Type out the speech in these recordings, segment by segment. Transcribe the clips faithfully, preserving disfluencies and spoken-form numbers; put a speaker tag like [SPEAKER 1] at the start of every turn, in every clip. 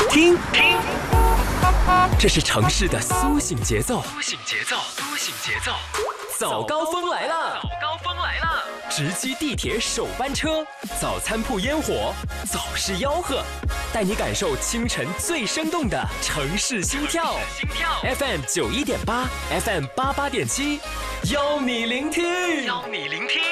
[SPEAKER 1] 听听，这是城市的苏醒节奏。苏醒节奏，苏醒节奏。早高峰来了，早高峰来了！直击地铁首班车，早餐铺烟火，早市吆喝，带你感受清晨最生动的城市心跳。心跳 F M 九一点八 ，F M 八八点七，邀你聆听，邀你聆听。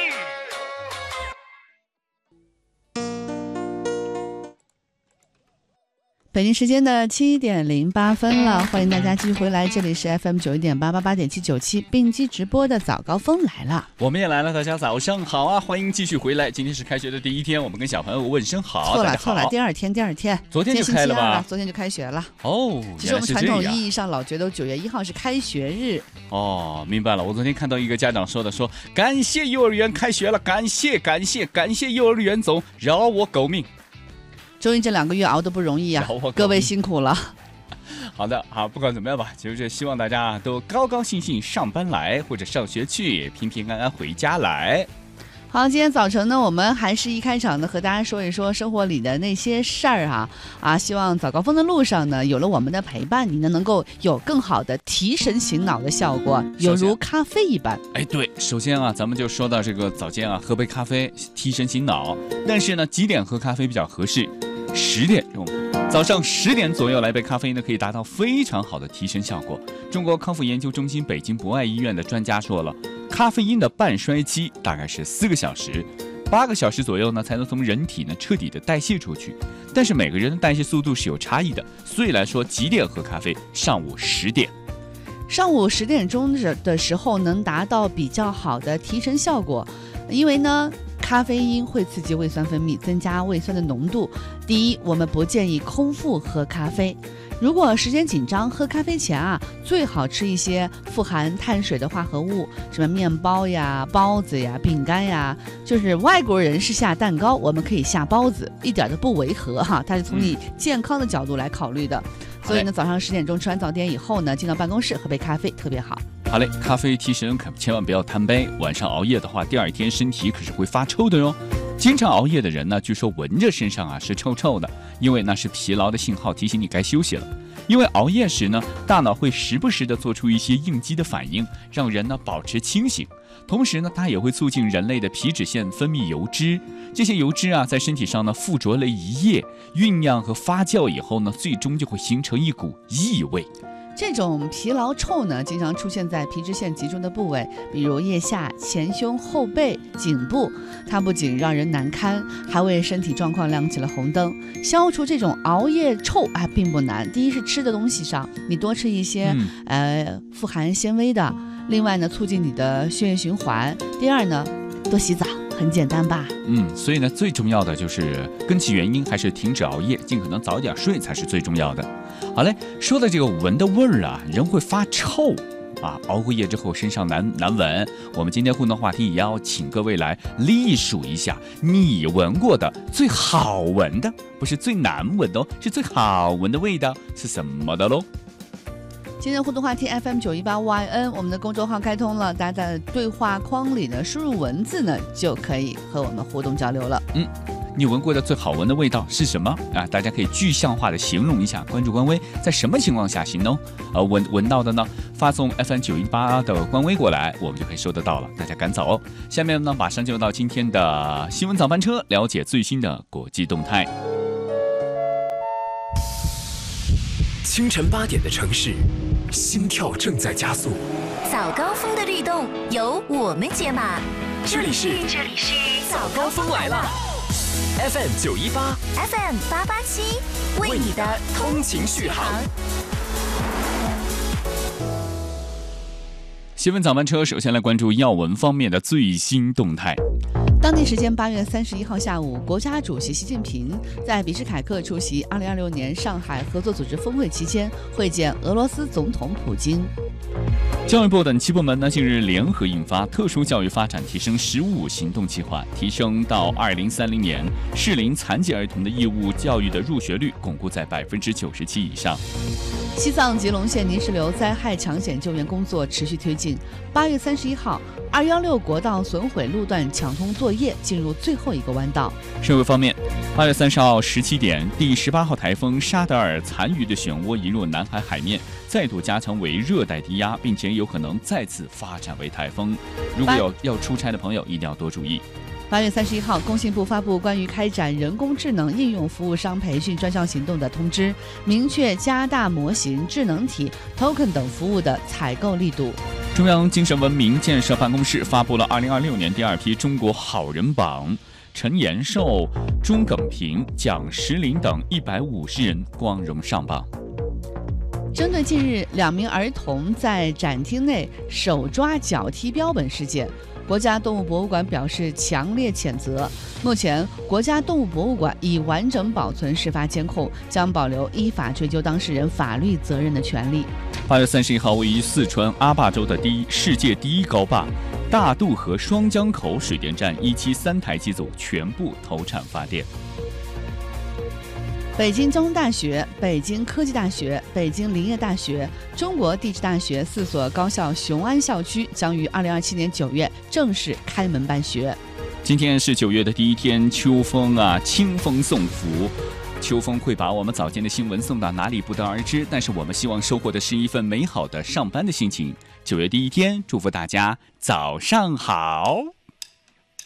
[SPEAKER 2] 北京时间的七点零八分了，欢迎大家继续回来，这里是 F M 九一点八八八点七九七并机直播的早高峰来了，
[SPEAKER 3] 我们也来了，大家早上好啊！欢迎继续回来，今天是开学的第一天，我们跟小朋友问声好。
[SPEAKER 2] 错了错了，第二天第二天，
[SPEAKER 3] 昨天就开了吧？
[SPEAKER 2] 昨天就开学了。
[SPEAKER 3] 哦，
[SPEAKER 2] 其实我们传统意义上老觉得九月一号是开学日。
[SPEAKER 3] 哦，明白了。我昨天看到一个家长说的，说感谢幼儿园开学了，感谢感谢感谢幼儿园总饶我狗命。
[SPEAKER 2] 终于这两个月熬得不容易啊，各位辛苦了。
[SPEAKER 3] 好的，好，不管怎么样吧，就是希望大家都高高兴兴上班来，或者上学去，平平安安回家来。
[SPEAKER 2] 好，今天早晨呢，我们还是一开场呢，和大家说一说生活里的那些事儿啊啊！希望早高峰的路上呢，有了我们的陪伴，你呢能够有更好的提神醒脑的效果，犹如咖啡一般。
[SPEAKER 3] 哎，对，首先啊，咱们就说到这个早间啊，喝杯咖啡提神醒脑，但是呢，几点喝咖啡比较合适？十点钟，早上十点左右来杯咖啡呢，可以达到非常好的提神效果。中国康复研究中心北京博爱医院的专家说了，咖啡因的半衰期大概是四个小时，八个小时左右呢，才能从人体呢彻底的代谢出去。但是每个人的代谢速度是有差异的，所以来说，几点喝咖啡？上午十点。
[SPEAKER 2] 上午十点钟的时候能达到比较好的提神效果，因为呢，咖啡因会刺激胃酸分泌，增加胃酸的浓度。第一，我们不建议空腹喝咖啡。如果时间紧张，喝咖啡前啊，最好吃一些富含碳水的化合物，什么面包呀、包子呀、饼干呀，就是外国人是下蛋糕，我们可以下包子，一点都不违和哈。它是从你健康的角度来考虑的。所以呢，早上十点钟吃完早点以后呢，进到办公室喝杯咖啡特别好。
[SPEAKER 3] 好嘞，咖啡提神可千万不要贪杯，晚上熬夜的话，第二天身体可是会发臭的哟。经常熬夜的人呢，据说闻着身上啊是臭臭的，因为那是疲劳的信号，提醒你该休息了。因为熬夜时呢，大脑会时不时的做出一些应激的反应，让人呢保持清醒。同时呢，它也会促进人类的皮脂腺分泌油脂，这些油脂啊在身体上呢附着了一夜，酝酿和发酵以后呢，最终就会形成一股异味。
[SPEAKER 2] 这种疲劳臭呢，经常出现在皮脂腺集中的部位，比如腋下、前胸、后背、颈部。它不仅让人难堪，还为身体状况亮起了红灯。消除这种熬夜臭啊，并不难。第一是吃的东西上，你多吃一些、嗯、呃富含纤维的。另外呢，促进你的血液循环。第二呢，多洗澡。很简单吧？
[SPEAKER 3] 嗯，所以呢，最重要的就是根其原因，还是停止熬夜，尽可能早点睡才是最重要的。好嘞，说的这个闻的味儿啊，人会发臭啊，熬过夜之后身上难难闻。我们今天互动话题也要请各位来历数一下，你闻过的最好闻的，不是最难闻的哦，是最好闻的味道是什么的喽？
[SPEAKER 2] 今天互动话题 F M 九一八 Y N， 我们的公众号开通了，大家在对话框里呢输入文字呢，就可以和我们互动交流了。
[SPEAKER 3] 嗯，你闻过的最好闻的味道是什么啊？大家可以具象化的形容一下。关注官微，在什么情况下行动？呃，闻闻到的呢，发送 F M 九一八的官微过来，我们就可以收得到了。大家赶早哦。下面呢，马上就到今天的新闻早班车，了解最新的国际动态。
[SPEAKER 1] 清晨八点的城市，心跳正在加速。
[SPEAKER 4] 早高峰的律动由我们解码。
[SPEAKER 1] 这里是
[SPEAKER 4] 这里是
[SPEAKER 1] 早高峰来了 ，F M 九一八
[SPEAKER 4] ，F M 八八七，为你的通勤续航。
[SPEAKER 3] 新闻早班车，首先来关注要闻方面的最新动态。
[SPEAKER 2] 当地时间八月三十一号下午，国家主席习近平在比什凯克出席二零二六年上海合作组织峰会期间会见俄罗斯总统普京。
[SPEAKER 3] 教育部等七部门呢近日联合印发《特殊教育发展提升“十五”行动计划》，提升到二零三零年适龄残疾儿童的义务教育的入学率巩固在百分之九十七以上。
[SPEAKER 2] 西藏吉隆县泥石流灾害抢险救援工作持续推进。八月三十一号，二一六国道损毁路段抢通作业进入最后一个弯道。
[SPEAKER 3] 社会方面，八月三十号十七点，第十八号台风沙德尔残余的漩涡移入南海海面，再度加强为热带低压，并且有可能再次发展为台风。如果有要出差的朋友，一定要多注意。
[SPEAKER 2] 八月三十一号，工信部发布关于开展人工智能应用服务商培训专项行动的通知，明确加大模型、智能体、token 等服务的采购力度。
[SPEAKER 3] 中央精神文明建设办公室发布了二零二六年第二批中国好人榜，陈延寿、钟耿平、蒋石林等一百五十人光荣上榜。
[SPEAKER 2] 针对近日两名儿童在展厅内手抓脚踢标本事件，国家动物博物馆表示强烈谴责。目前，国家动物博物馆已完整保存事发监控，将保留依法追究当事人法律责任的权利。
[SPEAKER 3] 八月三十一号，位于四川阿坝州的第一世界第一高坝大渡河双江口水电站一期三台机组全部投产发电。
[SPEAKER 2] 北京交通大学、北京科技大学、北京林业大学、中国地质大学四所高校雄安校区将于二零二七年九月正式开门办学。
[SPEAKER 3] 今天是九月的第一天，秋风啊，清风送福。秋风会把我们早间的新闻送到哪里不得而知，但是我们希望收获的是一份美好的上班的心情。九月第一天，祝福大家早上好。